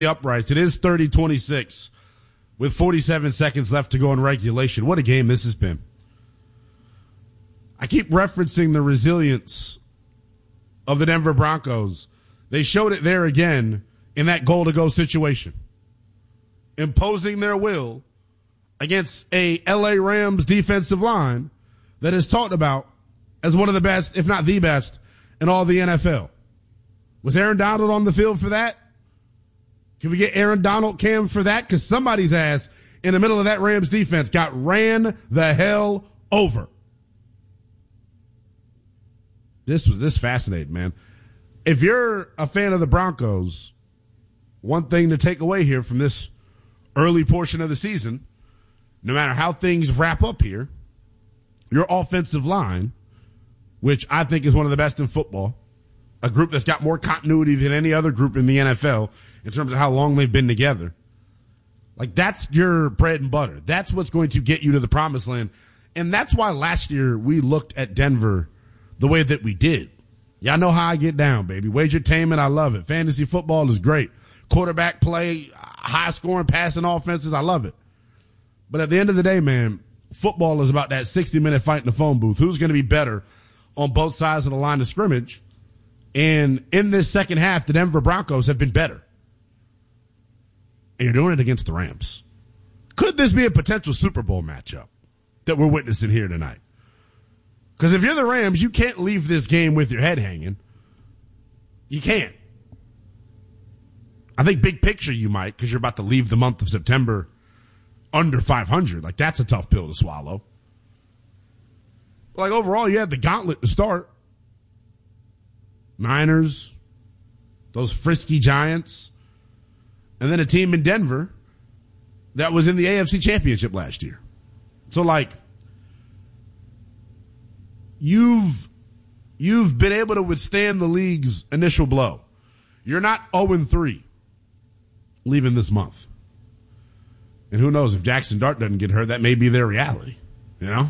the uprights. It is 30-26 with 47 seconds left to go in regulation. What a game this has been. I keep referencing the resilience of the Denver Broncos. They showed it there again in that goal-to-go situation, imposing their will against a LA Rams defensive line that is talked about as one of the best, if not the best, in all the NFL. Was Aaron Donald on the field for that? Can we get Aaron Donald cam for that? Because somebody's ass in the middle of that Rams defense got ran the hell over. This fascinating, man. If you're a fan of the Broncos, one thing to take away here from this early portion of the season, no matter how things wrap up here, your offensive line, which I think is one of the best in football, a group that's got more continuity than any other group in the NFL in terms of how long they've been together. Like, that's your bread and butter. That's what's going to get you to the promised land. And that's why last year we looked at Denver the way that we did. Y'all know how I get down, baby. Wagertainment, I love it. Fantasy football is great. Quarterback play, high-scoring passing offenses, I love it. But at the end of the day, man, football is about that 60-minute fight in the phone booth. Who's going to be better on both sides of the line of scrimmage? And in this second half, the Denver Broncos have been better. And you're doing it against the Rams. Could this be a potential Super Bowl matchup that we're witnessing here tonight? Because if you're the Rams, you can't leave this game with your head hanging. You can't. I think big picture you might, because you're about to leave the month of September under 500. Like, that's a tough pill to swallow. Like, overall, you had the gauntlet to start. Niners, those frisky Giants, and then a team in Denver that was in the AFC Championship last year. So, like, you've been able to withstand the league's initial blow. You're not 0-3 leaving this month. And who knows, if Jackson Dart doesn't get hurt, that may be their reality, you know?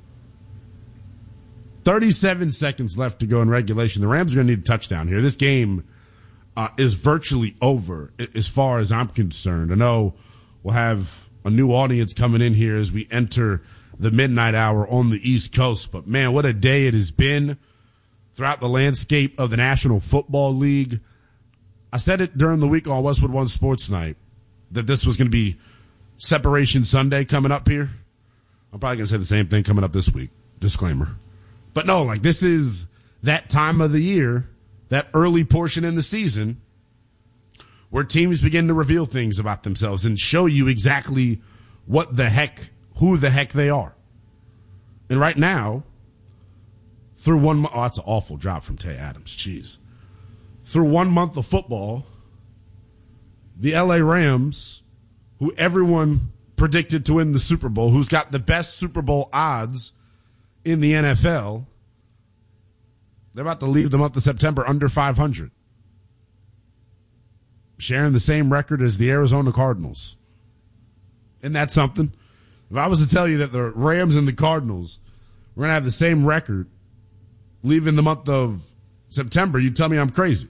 37 seconds left to go in regulation. The Rams are going to need a touchdown here. This game is virtually over as far as I'm concerned. I know we'll have a new audience coming in here as we enter the midnight hour on the East Coast. But, man, what a day it has been throughout the landscape of the National Football League. I said it during the week on Westwood One Sports Night that this was going to be Separation Sunday coming up here. I'm probably going to say the same thing coming up this week. Disclaimer. But no, like, this is that time of the year, that early portion in the season where teams begin to reveal things about themselves and show you exactly who the heck they are. And right now, through 1 month, that's an awful drop from Tay Adams. Jeez. Through 1 month of football, the LA Rams, who everyone predicted to win the Super Bowl, who's got the best Super Bowl odds in the NFL, they're about to leave the month of September under 500. Sharing the same record as the Arizona Cardinals. Isn't that something? If I was to tell you that the Rams and the Cardinals were going to have the same record leaving the month of September, you'd tell me I'm crazy.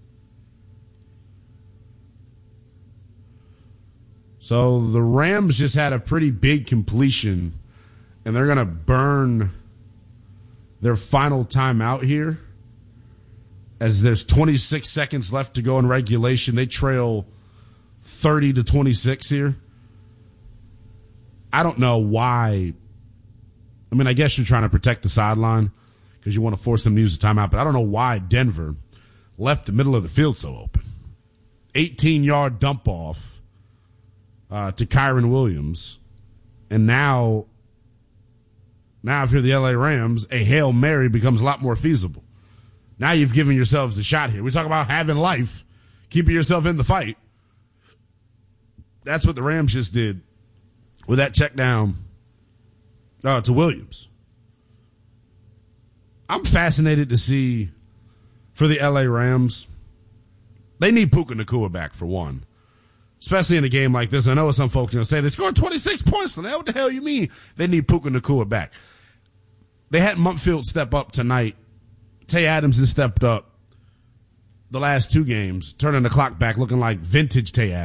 So the Rams just had a pretty big completion, and they're going to burn their final timeout here as there's 26 seconds left to go in regulation. They trail 30-26 here. I don't know why. I mean, I guess you're trying to protect the sideline because you want to force them to use the timeout, but I don't know why Denver left the middle of the field so open. 18-yard dump off to Kyron Williams. And now if you're the LA Rams, a Hail Mary becomes a lot more feasible. Now you've given yourselves a shot here. We talk about having life, keeping yourself in the fight. That's what the Rams just did with that check down to Williams. I'm fascinated to see for the LA Rams. They need Puka Nacua back for one, especially in a game like this. I know some folks are going to say they scored 26 points. What the hell you mean? They need Puka Nacua back. They had Muntfield step up tonight. Tay Adams has stepped up. the last two games, turning the clock back, looking like vintage Tay Adams.